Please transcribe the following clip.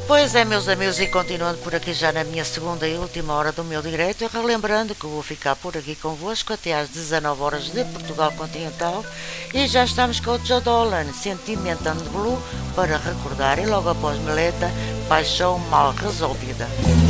Pois é, meus amigos, e continuando por aqui já na minha segunda e última hora do meu direito, relembrando que vou ficar por aqui convosco até às 19 horas de Portugal Continental e já estamos com o Joe Dolan, Sentimental Blue, para recordar e logo após Meleta, Paixão Mal Resolvida.